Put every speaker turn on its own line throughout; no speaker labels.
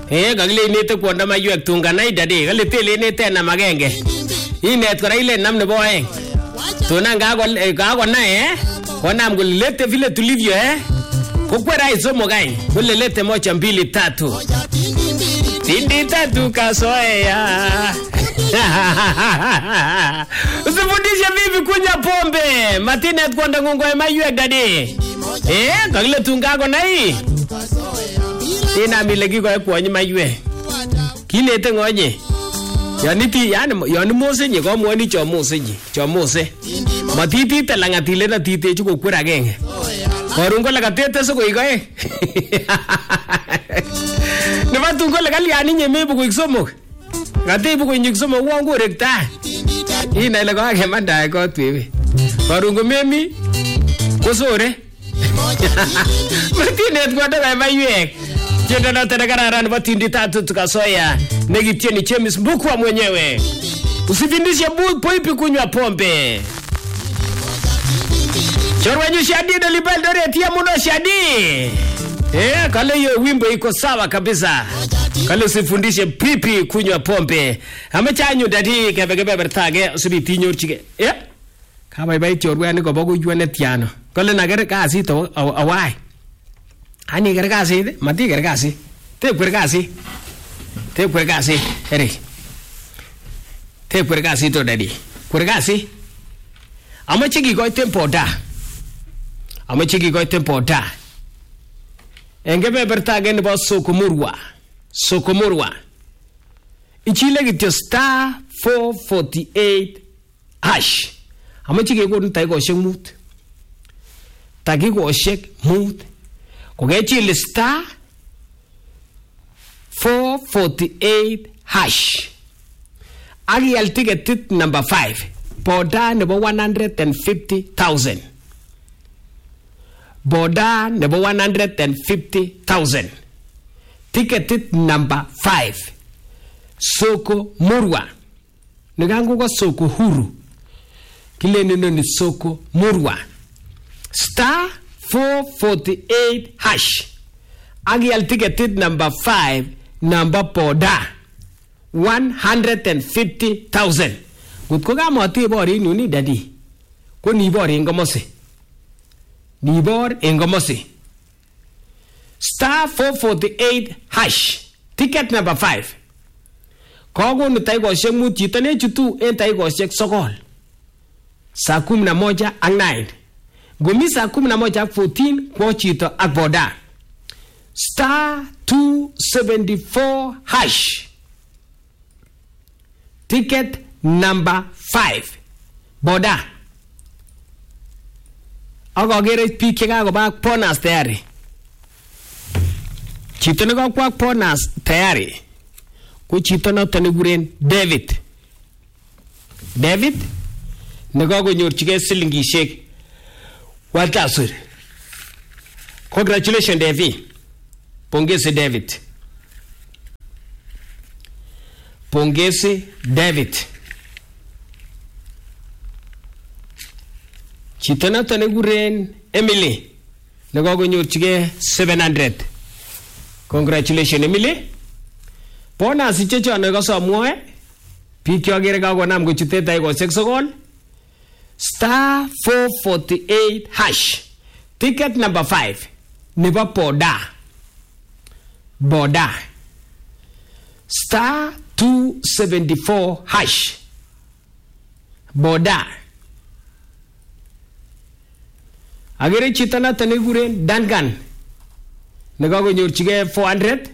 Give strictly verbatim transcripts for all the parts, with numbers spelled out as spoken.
Eh kakile inete kwonda maywek tunganai dadi kale tele inete na magenge. Inet kora ile nam nebo oeng. Tuna ngako kako na eh. Wanam kulete vile tulivyo eh. Kukwera isomo gai. Kulelete moja mbili tatu. Tindi tatu kasoea. Usifundishe vipi kunya pombe. Matinet kwonda ngungo maywek dadi. Eh kakile tungako na hii. Ina milegi ko kwonyi maywek. Kinete ngonye. Yaniti yani yani mose nye ko mwani cho mose nye. Cho mose. Matiti talangatile na tite chu ko kwera genge. Korungo la katete so ko ikoe. Ne batungo la kali ani nye mebu ko isomo. Ngate bu ko nyisomo wangu rekta. Ina ile ko ake manda ko twiwe. Korungo memi kosore. Matinet kwanda ka maywek. Jenda na tena kararan batindi tatu tukasoya. Negitieni Chemis Mbukwa mwenyewe. Usifindishe bu poipi kunywa pombe. Chorwa nyu Shadi na libandore tia muno Shadi. Eh, kale yo wimbo iko sawa kabisa. Kale usifundishe pipi kunywa pombe. Amechanyu dadi kebegebe bertage usibiti nyorchige. Eh? Kaba bai chorwa ni ko bogo yune tiano. Kale nagere kasi to awai. Ani gergasi de mati gergasi. Te gergasi. Te gergasi. Eri. Te gergasi to dadi. Gergasi. Amache gi ko tempo da. Amache gi ko tempo da. Engebe bertage ne bo sokomurwa. Sokomurwa. Ichile gityo star four forty-eight hash. Amache gi ko ntai ko shemut. Tagi ko shek mut. Kugechile star four forty-eight hash. Agi al ticket number five. Boda nebo one hundred fifty thousand. Boda nebo one hundred fifty thousand. Ticket number five. Soko Murwa. Nigangu kwa soko huru. Kile nino ni soko Murwa. Star four forty-eight hash. Agi al ticket number five. Number Boda one hundred fifty thousand. Good koga moti bori nuni dadi. Ko ni bori ngomose. Ni bor ngomose. Star four forty-eight hash. Ticket number five. Kogo nutai go shemu chitane chutu entai go shek sokol. Saa kumi na moja ak nine. Gomi saa kumi na moja ak fourteen kwa chito ak Boda. Star two seventy-four hash. Ticket number five. Boda. Ako gere pike kako bak ponas tayari. Chito nako kwa ponas tayari. Ku chito na taniguren David. David. Nako ko nyorchige silingishek one thousand. Congratulations David. Pongezi David. Pongezi David. Chitana taniguren Emily. Nagogo nyorchige seven hundred. Congratulations Emily. Pona sichecho nagoso mwoe. Piki agere gago nam gochute tai go sexogol. Star four forty-eight hash. Ticket number five. Nebo Boda. Boda. Star two seventy-four hash. Boda. Agere chitana taniguren Duncan. Nagago nyorchige four hundred.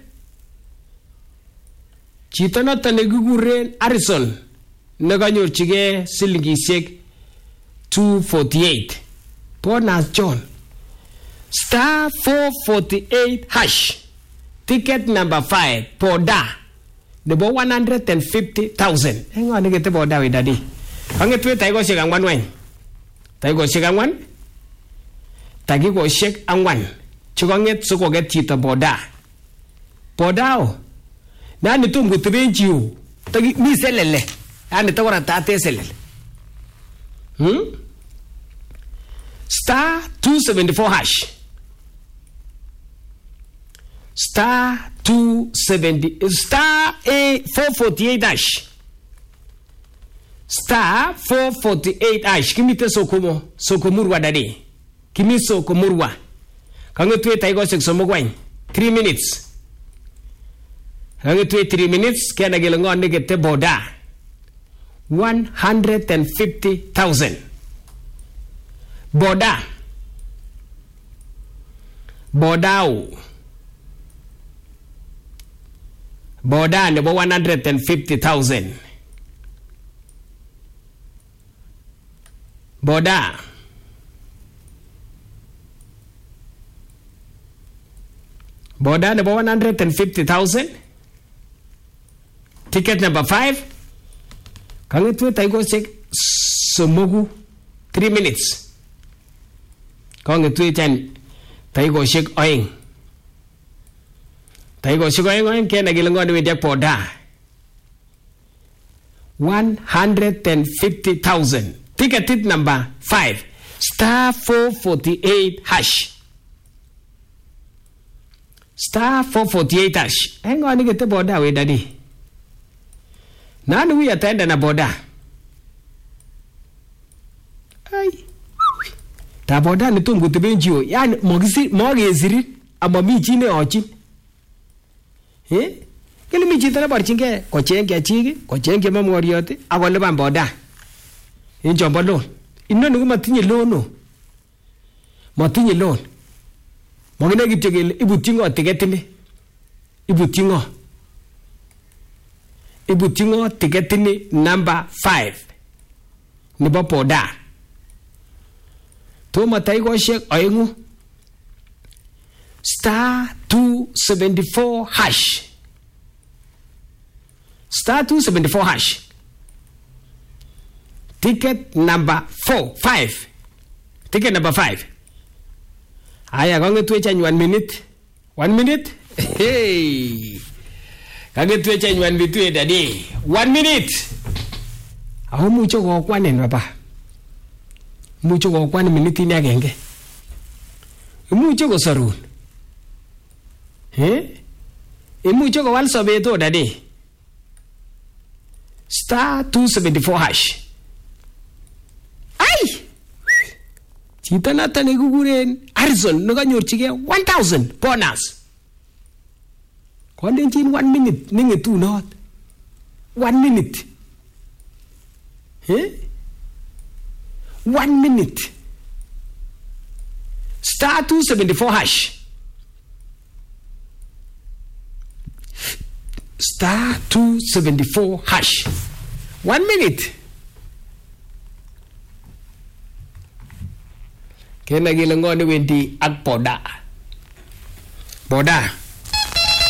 Chitana taniguren Harrison. Nagago nyorchige silingishek two forty-eight. Bonus John. Star four forty-eight hash. Ticket number five. Boda. Nebo one hundred fifty thousand. Hang on, get the Boda with daddy. Hang it with Tigo Shake and one wine. Tigo Shake and one. Tagigo Shake and one. Chugonget so go get Chita Boda. Boda. Nani tungu to bench you. Tagi mi selele. And the Tora Tate sell. Hmm? Star two seventy-four hash. Star two seventy star a four forty-eight hash star four forty-eight hash kimite sokomo sokomurwa dade kimi sokomurwa kangetwe taigo seksomogwany three minutes kangetwe three minutes kena gelengon negete boda one hundred fifty thousand boda bodao boda nebo one hundred fifty thousand boda boda nebo one hundred fifty thousand ticket number five kangetwe taigo sek somogu three minutes kangetwe chan taigo shek oing taigo shek oing oing kena gilengon we dek boda one hundred fifty thousand ticket number five star four forty-eight hash star four forty-eight hash engo ni gete boda we dadi nani wi atenda na boda ai ta boda ni tungu tebenjio yani mogisi mogeziri amami chine ochin eh kele mi chitara barchinge ko chenge chigi ko chenge mamorioti agole ban boda in jombo loan inoni ko matinye loan matinye loan mogine kityo kele ibutingo tiketini ibutingo ibutingo tiketini number five nebo boda to mataigo shek oingu star two seventy-four hash star two seventy-four hash ticket number four five ticket number five aya kangetwe chany one minute one minute hey kangetwe chany one bitwe dadi one minute aho mucho ko kwanen baba mucho ko kwan minute ni agenge mucho ko sarun eh mucho ko wal sobeto dadi star two seventy-four hash ai chita nata ne guguren Harrison no kanyorchige one thousand bonus kondenchin one minute ningetu not one minute eh one minute star two seventy-four hash star two seventy-four hash one minute kena gilengone wendi ak boda boda